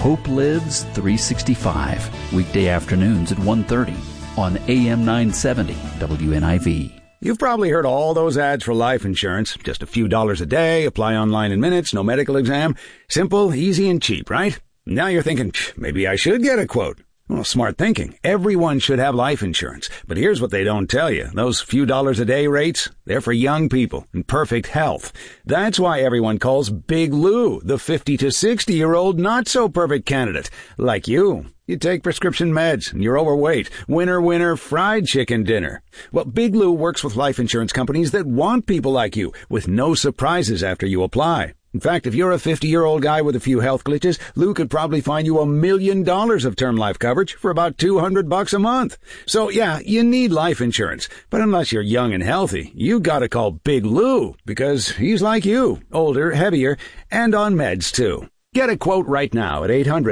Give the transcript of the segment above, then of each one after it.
Hope Lives 365, weekday afternoons at 1:30 on AM 970 WNIV. You've probably heard all those ads for life insurance. Just a few dollars a day, apply online in minutes, no medical exam. Simple, easy, and cheap, right? Now you're thinking, maybe I should get a quote. Well, smart thinking. Everyone should have life insurance. But here's what they don't tell you. Those few dollars a day rates, they're for young people in perfect health. That's why everyone calls Big Lou the 50 to 60-year-old not-so-perfect candidate. Like you. You take prescription meds, and you're overweight. Winner, fried chicken dinner. Well, Big Lou works with life insurance companies that want people like you, with no surprises after you apply. In fact, if you're a 50-year-old guy with a few health glitches, Lou could probably find you $1 million of term life coverage for about $200 a month. So, yeah, you need life insurance. But unless you're young and healthy, you gotta call Big Lou, because he's like you, older, heavier, and on meds, too. Get a quote right now at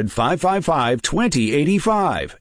800-555-2085,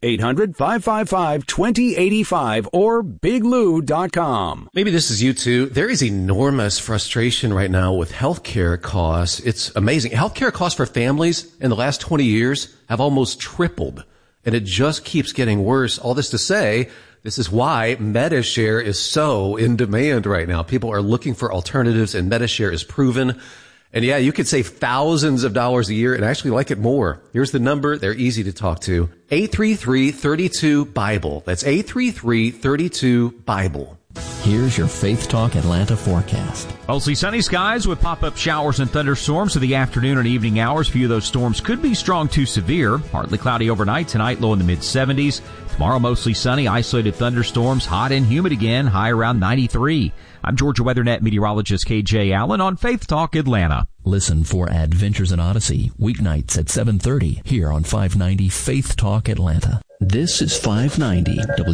800-555-2085, or biglou.com. Maybe this is you too. There is enormous frustration right now with healthcare costs. It's amazing. Healthcare costs for families in the last 20 years have almost tripled, and it just keeps getting worse. All this to say, this is why Medi-Share is so in demand right now. People are looking for alternatives, and Medi-Share is proven. And yeah, you could save thousands of dollars a year and actually like it more. Here's the number. They're easy to talk to. 833-32-BIBLE. That's 833-32-BIBLE. Here's your Faith Talk Atlanta forecast. Mostly sunny skies with pop-up showers and thunderstorms in the afternoon and evening hours. A few of those storms could be strong to severe. Partly cloudy overnight tonight, low in the mid-70s. Tomorrow, mostly sunny, isolated thunderstorms, hot and humid again, high around 93. I'm Georgia WeatherNet meteorologist KJ Allen on Faith Talk Atlanta. Listen for Adventures in Odyssey, weeknights at 7:30 here on 590 Faith Talk Atlanta. This is 590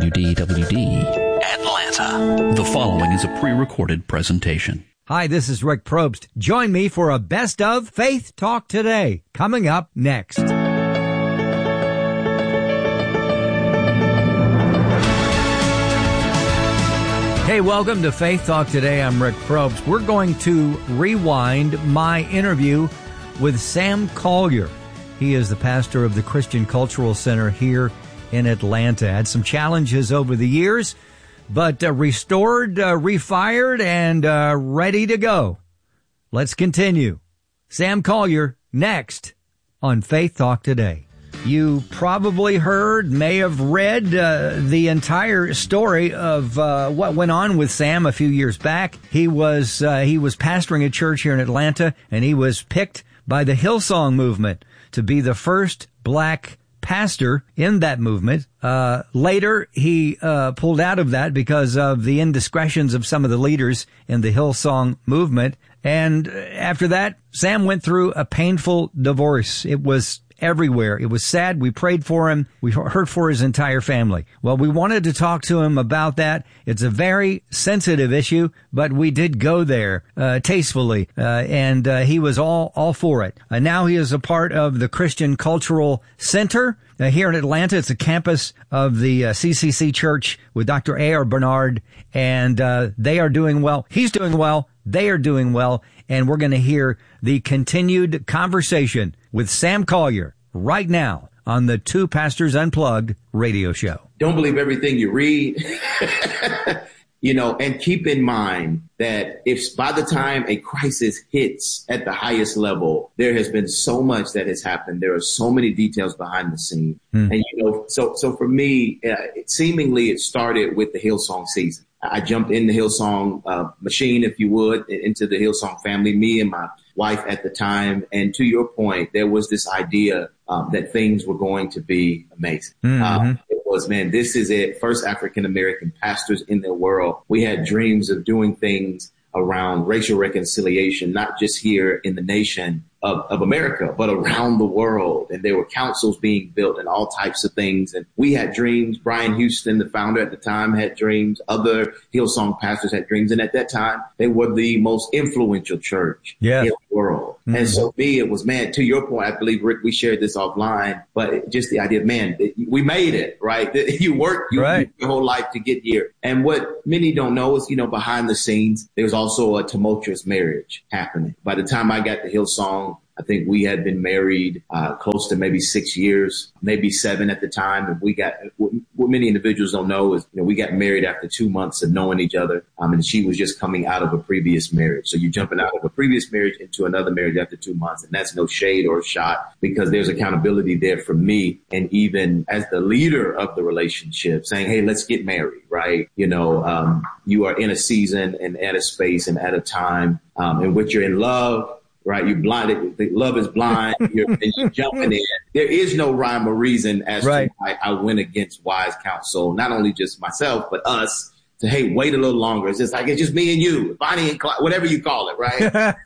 WDWD Atlanta. The following is a pre-recorded presentation. Hi, this is Rick Probst. Join me for a Best of Faith Talk Today, coming up next. Hey, welcome to Faith Talk Today. I'm Rick Probst. We're going to rewind my interview with Sam Collier. He is the pastor of the Christian Cultural Center here in Atlanta. Had some challenges over the years, but restored, refired, and ready to go. Let's continue. Sam Collier next on Faith Talk Today. You probably heard, may have read the entire story of what went on with Sam a few years back. He was pastoring a church here in Atlanta, and he was picked by the Hillsong movement to be the first black pastor in that movement. Later, he pulled out of that because of the indiscretions of some of the leaders in the Hillsong movement. And after that, Sam went through a painful divorce. It was everywhere. It was sad. We prayed for him. We heard for his entire family. Well, we wanted to talk to him about that. It's a very sensitive issue, but we did go there tastefully, and he was all for it. Now he is a part of the Christian Cultural Center here in Atlanta. It's a campus of the CCC Church with Dr. A.R. Bernard, and they are doing well. He's doing well. They are doing well, and we're going to hear the continued conversation with Sam Collier right now on the Two Pastors Unplugged radio show. Don't believe everything you read, and keep in mind that if by the time a crisis hits at the highest level, there has been so much that has happened. There are so many details behind the scene. And, so for me, seemingly it started with the Hillsong season. I jumped in the Hillsong machine, if you would, into the Hillsong family, me and my wife at the time. And to your point, there was this idea that things were going to be amazing. It was, man, this is it. First African-American pastors in the world. We had dreams of doing things around racial reconciliation, not just here in the nation of America, but around the world. And there were councils being built and all types of things. And we had dreams. Brian Houston, the founder at the time, had dreams. Other Hillsong pastors had dreams. And at that time, they were the most influential church in the world. And so me, it was, man, to your point, I believe, Rick, we shared this offline, but just the idea of, man, we made it, right? You worked your whole life to get here. And what many don't know is, behind the scenes, there was also a tumultuous marriage happening. By the time I got to Hillsong, I think we had been married close to maybe 6 years, maybe 7 at the time. And what many individuals don't know is, we got married after 2 months of knowing each other. And she was just coming out of a previous marriage. So you're jumping out of a previous marriage into another marriage after 2 months. And that's no shade or shot, because there's accountability there for me. And even as the leader of the relationship, saying, hey, let's get married, right? You are in a season and at a space and at a time in which you're in love. Right, you're blinded. Love is blind. You're jumping in. There is no rhyme or reason as to why I went against wise counsel. Not only just myself, but us. To hey, wait a little longer. It's just me and you, Bonnie and Clyde, whatever you call it, right?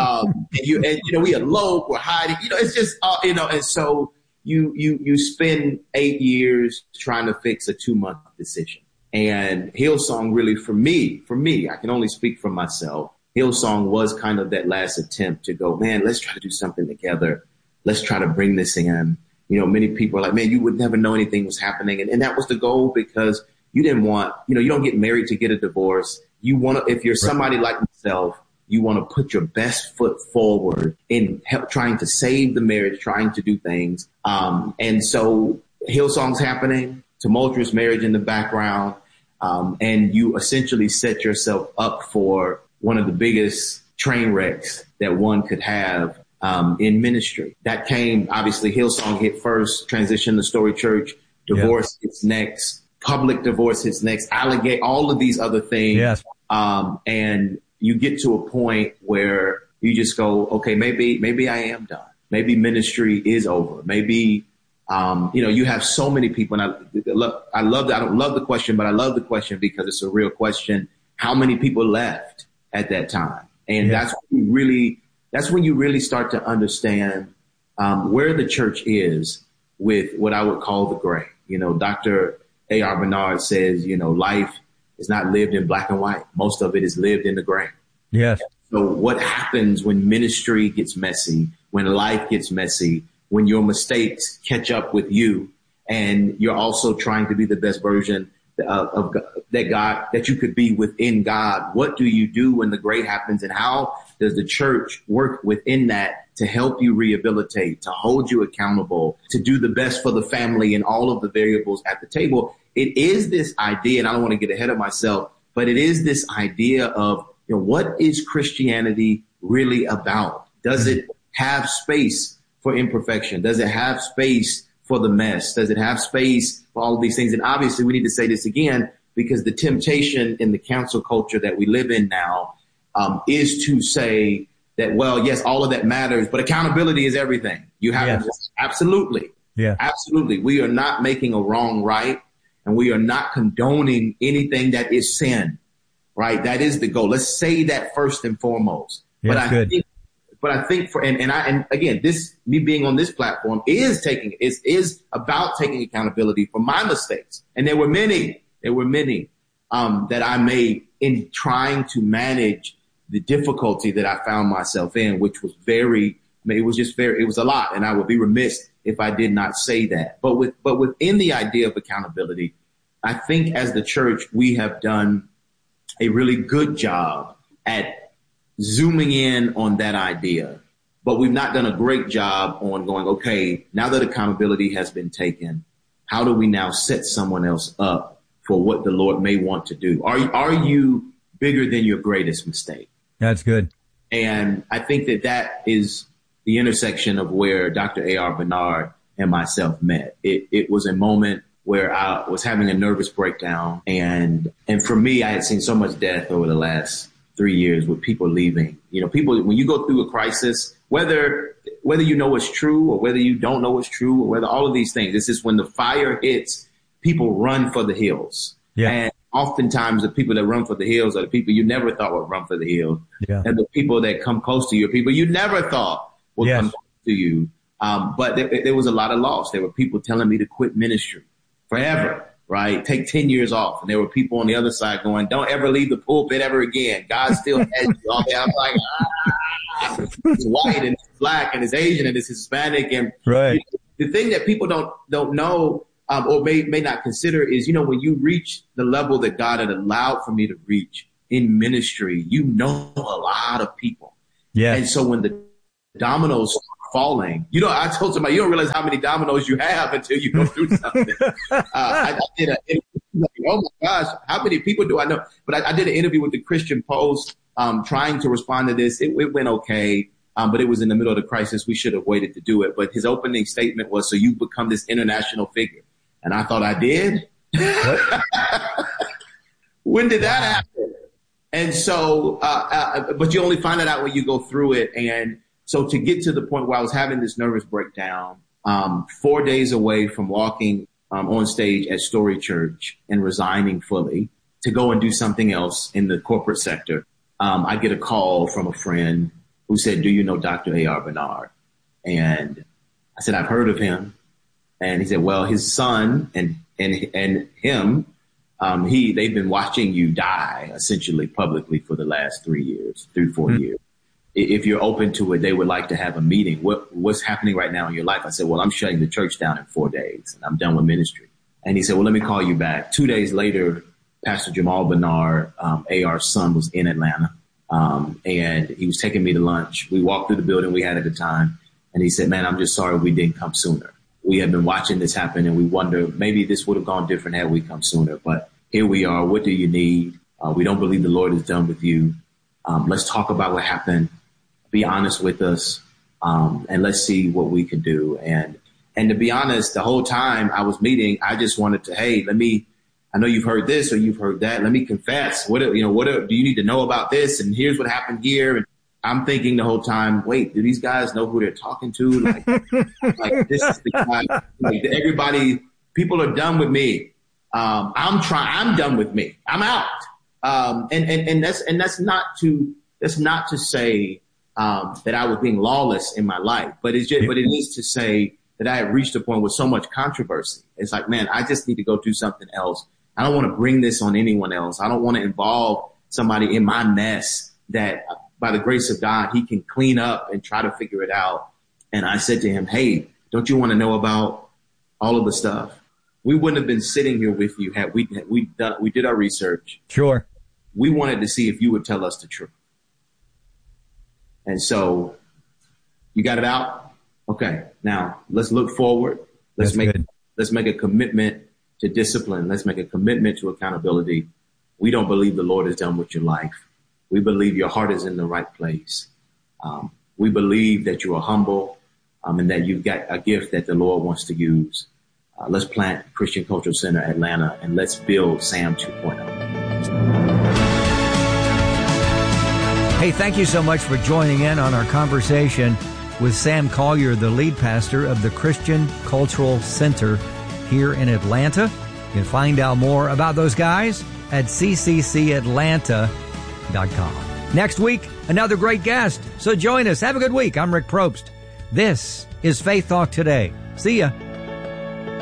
and we elope, we're hiding. It's just and so you spend 8 years trying to fix a 2-month decision. And Hillsong really, for me, I can only speak for myself. Hillsong was kind of that last attempt to go, man, let's try to do something together. Let's try to bring this in. Many people are like, man, you would never know anything was happening. And that was the goal, because you didn't want, you don't get married to get a divorce. You want to, if you're somebody like myself, you want to put your best foot forward in trying to save the marriage, trying to do things. And so Hillsong's happening, tumultuous marriage in the background. And you essentially set yourself up for one of the biggest train wrecks that one could have in ministry. That came, obviously, Hillsong hit first, transition to Story Church, divorce hits next, public divorce hits next, allegate all of these other things. Yes. And you get to a point where you just go, okay, maybe I am done. Maybe ministry is over. Maybe, you have so many people. And I love that. I don't love the question, but I love the question because it's a real question. How many people left at that time? And that's when you really start to understand where the church is with what I would call the gray. Dr. A.R. Bernard says, life is not lived in black and white. Most of it is lived in the gray. Yes. So what happens when ministry gets messy, when life gets messy, when your mistakes catch up with you, and you're also trying to be the best version of God, that you could be within God? What do you do when the gray happens, and how does the church work within that to help you rehabilitate, to hold you accountable, to do the best for the family and all of the variables at the table? It is this idea, and I don't want to get ahead of myself, but it is this idea of, what is Christianity really about? Does it have space for imperfection? Does it have space for the mess? Does it have space for all of these things? And obviously we need to say this again, because the temptation in the cancel culture that we live in now is to say that, well, yes, all of that matters, but accountability is everything. You have absolutely. Yeah, absolutely. We are not making a wrong right, and we are not condoning anything that is sin, right? That is the goal. Let's say that first and foremost. Yeah, but I think and again, this, me being on this platform is about taking accountability for my mistakes. And there were many that I made in trying to manage the difficulty that I found myself in, which was it was a lot. And I would be remiss if I did not say that. But within the idea of accountability, I think as the church, we have done a really good job at zooming in on that idea, but we've not done a great job on going, okay, now that accountability has been taken, how do we now set someone else up for what the Lord may want to do? Are you bigger than your greatest mistake? That's good. And I think that is the intersection of where Dr. A.R. Bernard and myself met. It was a moment where I was having a nervous breakdown. And for me, I had seen so much death over the last 3 years with people leaving. People, when you go through a crisis, whether you know it's true or whether you don't know it's true, or whether all of these things, this is when the fire hits, people run for the hills. Yeah. And oftentimes the people that run for the hills are the people you never thought would run for the hills. Yeah. And the people that come close to you are people you never thought would come close to you. But there was a lot of loss. There were people telling me to quit ministry forever. Right? Take 10 years off. And there were people on the other side going, don't ever leave the pulpit ever again. God still has you. I'm like, it's white and it's black and it's Asian and it's Hispanic. And right. The thing that people don't know or may not consider is, when you reach the level that God had allowed for me to reach in ministry, a lot of people. Yeah. And so when the dominoes start falling. You know, I told somebody, you don't realize how many dominoes you have until you go through something. I did an interview, oh my gosh, how many people do I know? But I did an interview with the Christian Post, trying to respond to this. It went okay. But it was in the middle of the crisis. We should have waited to do it. But his opening statement was, so you've become this international figure. And I thought I did. When did that happen? And so, but you only find it out when you go through it. And so to get to the point where I was having this nervous breakdown, 4 days away from walking on stage at Story Church and resigning fully to go and do something else in the corporate sector, I get a call from a friend who said, do you know Dr. A.R. Bernard? And I said, I've heard of him. And he said, well, his son and him, they've been watching you die essentially publicly for the last 3 years, 4 years. If you're open to it, they would like to have a meeting. What's happening right now in your life? I said, well, I'm shutting the church down in 4 days and I'm done with ministry. And he said, well, let me call you back. 2 days later, Pastor Jamal Bernard, AR's son, was in Atlanta. And he was taking me to lunch. We walked through the building we had at the time. And he said, man, I'm just sorry we didn't come sooner. We have been watching this happen and we wonder maybe this would have gone different had we come sooner. But here we are. What do you need? We don't believe the Lord is done with you. Let's talk about what happened. Be honest with us. And let's see what we can do. And to be honest, the whole time I was meeting, I just wanted to, hey, I know you've heard this or you've heard that. Let me confess. What do you need to know about this? And here's what happened here. And I'm thinking the whole time, wait, do these guys know who they're talking to? Like this is the guy. Like everybody, people are done with me. I'm done with me. I'm out. And that's not to say that I was being lawless in my life, but it is to say that I had reached a point with so much controversy. It's like, man, I just need to go do something else. I don't want to bring this on anyone else. I don't want to involve somebody in my mess that by the grace of God, he can clean up and try to figure it out. And I said to him, hey, don't you want to know about all of the stuff? We wouldn't have been sitting here with you had we did our research. Sure. We wanted to see if you would tell us the truth. And so you got it out. Okay. Now let's look forward. Let's make a commitment to discipline. Let's make a commitment to accountability. We don't believe the Lord is done with your life. We believe your heart is in the right place. We believe that you are humble and that you've got a gift that the Lord wants to use. Let's plant Christian Cultural Center Atlanta and let's build SAM 2.0. Hey, thank you so much for joining in on our conversation with Sam Collier, the lead pastor of the Christian Cultural Center here in Atlanta. You can find out more about those guys at cccatlanta.com. Next week, another great guest. So join us. Have a good week. I'm Rick Probst. This is Faith Talk Today. See ya.